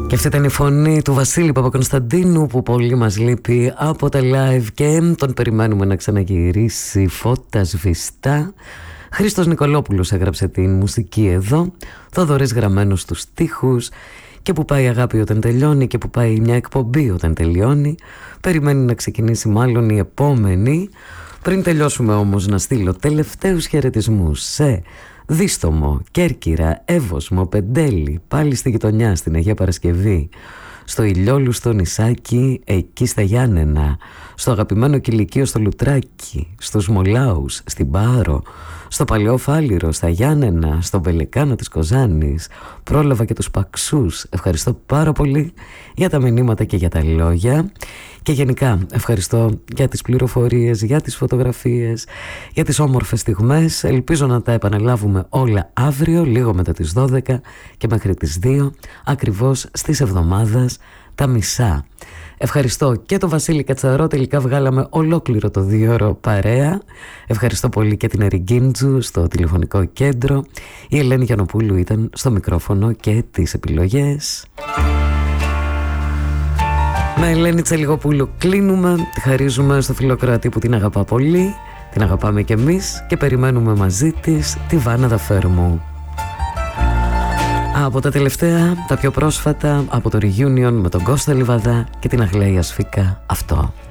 Και αυτή ήταν η φωνή του Βασίλη Παπακωνσταντίνου που πολύ μας λείπει από τα live και τον περιμένουμε να ξαναγυρίσει. Φώτα σβηστά. Χρήστος Νικολόπουλος έγραψε την μουσική εδώ. Θοδωρής Γραμμένος στους στίχους. Και που πάει η αγάπη όταν τελειώνει και που πάει μια εκπομπή όταν τελειώνει. Περιμένει να ξεκινήσει μάλλον η επόμενη. Πριν τελειώσουμε όμως να στείλω τελευταίους χαιρετισμούς σε Δίστομο, Κέρκυρα, Εύωσμο, Πεντέλη, πάλι στη γειτονιά στην Αγία Παρασκευή, στο Ηλιόλου στο νησάκι, εκεί στα Γιάννενα, στο αγαπημένο Κηλικείο στο Λουτράκι, στους Μολάους, στην Πάρο, στο Παλαιό Φάληρο, στα Γιάννενα, στον Πελεκάνο της Κοζάνης. Πρόλαβα και τους Παξούς. Ευχαριστώ πάρα πολύ για τα μηνύματα και για τα λόγια. Και γενικά ευχαριστώ για τις πληροφορίες, για τις φωτογραφίες, για τις όμορφες στιγμές. Ελπίζω να τα επαναλάβουμε όλα αύριο, λίγο μετά τις 12 και μέχρι τις 2, ακριβώς στις εβδομάδας τα μισά. Ευχαριστώ και τον Βασίλη Κατσαρό, τελικά βγάλαμε ολόκληρο το 2ωρο παρέα. Ευχαριστώ πολύ και την Εριγκίντζου στο τηλεφωνικό κέντρο. Η Ελένη Γιαννοπούλου ήταν στο μικρόφωνο και τις επιλογές. Με Ελένη Τσελιγοπούλου κλείνουμε, τη χαρίζουμε στο φιλοκράτη που την αγαπά πολύ, την αγαπάμε κι εμείς και περιμένουμε μαζί της τη Βάνα Δαφέρμου. Από τα τελευταία, τα πιο πρόσφατα, από το Reunion με τον Κώστα Λιβαδά και την Αγλαία Σφίκα, αυτό.